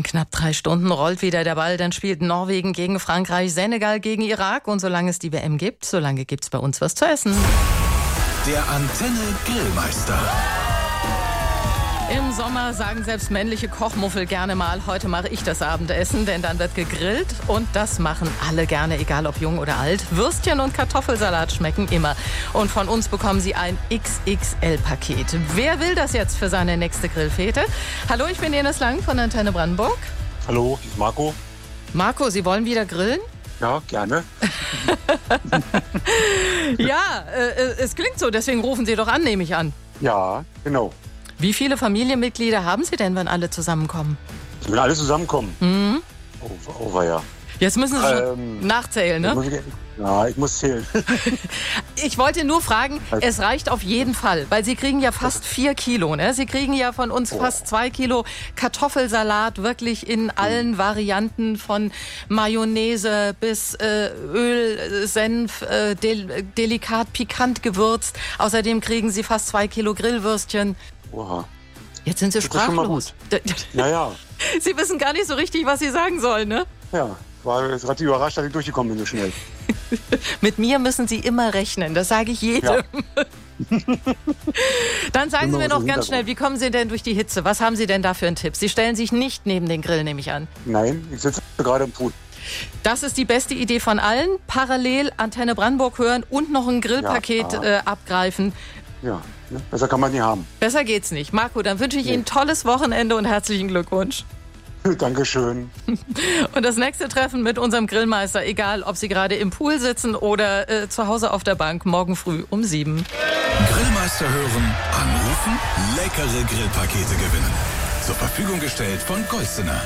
In knapp 3 Stunden rollt wieder der Ball. Dann spielt Norwegen gegen Frankreich, Senegal gegen Irak. Und solange es die WM gibt, solange gibt's bei uns was zu essen. Der Antenne Grillmeister. Im Sommer sagen selbst männliche Kochmuffel gerne mal, heute mache ich das Abendessen, denn dann wird gegrillt und das machen alle gerne, egal ob jung oder alt. Würstchen und Kartoffelsalat schmecken immer und von uns bekommen Sie ein XXL-Paket. Wer will das jetzt für seine nächste Grillfete? Hallo, ich bin Ines Lang von Antenne Brandenburg. Hallo, hier ist Marco. Marco, Sie wollen wieder grillen? Ja, gerne. Ja, es klingt so, deswegen rufen Sie doch an, nehme ich an. Ja, genau. Wie viele Familienmitglieder haben Sie denn, wenn alle zusammenkommen? Wenn alle zusammenkommen. Mhm. Oh, war ja. Jetzt müssen Sie schon nachzählen, ne? Ich muss zählen. Ich wollte nur fragen, es reicht auf jeden Fall, weil Sie kriegen ja fast 4 Kilo, ne? Sie kriegen ja von uns fast 2 Kilo Kartoffelsalat, wirklich in allen Varianten von Mayonnaise bis Öl, Senf, delikat pikant gewürzt. Außerdem kriegen Sie fast 2 Kilo Grillwürstchen. Oha. Jetzt sind Sie sprachlos. Ja. Sie wissen gar nicht so richtig, was Sie sagen sollen, ne? Ja, war jetzt gerade überrascht, dass ich durchgekommen bin so schnell. Mit mir müssen Sie immer rechnen, das sage ich jedem. Ja. Dann sagen Sie mir noch ganz schnell, wie kommen Sie denn durch die Hitze? Was haben Sie denn da für einen Tipp? Sie stellen sich nicht neben den Grill, nehme ich an. Nein, ich sitze gerade im Pool. Das ist die beste Idee von allen. Parallel Antenne Brandenburg hören und noch ein Grillpaket abgreifen. Ja, ne? Besser kann man nie haben. Besser geht's nicht. Marco, dann wünsche ich Ihnen ein tolles Wochenende und herzlichen Glückwunsch. Dankeschön. Und das nächste Treffen mit unserem Grillmeister, egal ob Sie gerade im Pool sitzen oder zu Hause auf der Bank, morgen früh um 7. Grillmeister hören, anrufen, leckere Grillpakete gewinnen. Zur Verfügung gestellt von Goissener.